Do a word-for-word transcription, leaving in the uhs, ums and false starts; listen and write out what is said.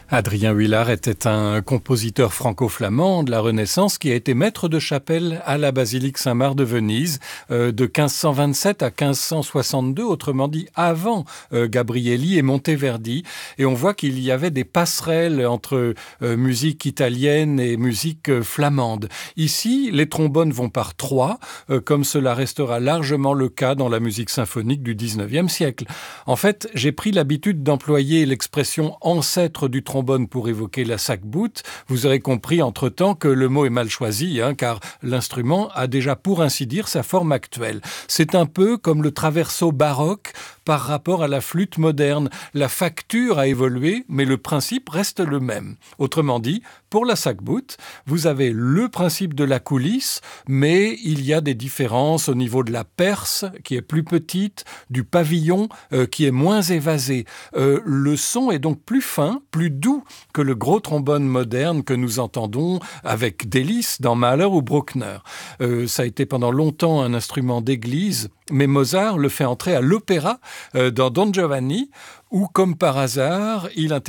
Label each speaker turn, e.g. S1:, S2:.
S1: Adrien Huillard était un compositeur franco-flamand de la Renaissance qui a été maître de chapelle à la basilique Saint-Marc de Venise euh, de quinze cent vingt-sept à quinze cent soixante-deux, autrement dit avant euh, Gabrieli et Monteverdi. Et on voit qu'il y avait des passerelles entre euh, musique italienne et musique euh, flamande. Ici, les trombones vont par trois, euh, comme cela restera largement le cas dans la musique symphonique du dix-neuvième siècle. En fait, j'ai pris l'habitude d'employer l'expression ancêtre du trombone pour évoquer la sac-boute. Vous aurez compris entre-temps que le mot est mal choisi, hein, car l'instrument a déjà pour ainsi dire sa forme actuelle. C'est un peu comme le traverso baroque par rapport à la flûte moderne. La facture a évolué, mais le principe reste le même. Autrement dit, pour la sac-boute, vous avez le principe de la coulisse, mais il y a des différences au niveau de la perce, qui est plus petite, du pavillon, euh, qui est moins évasé. Euh, le son est donc plus fin, plus doux que le gros trombone moderne que nous entendons avec délice dans Mahler ou Bruckner. Euh, ça a été pendant longtemps un instrument d'église, mais Mozart le fait entrer à l'opéra euh, dans Don Giovanni, où, comme par hasard, il interprète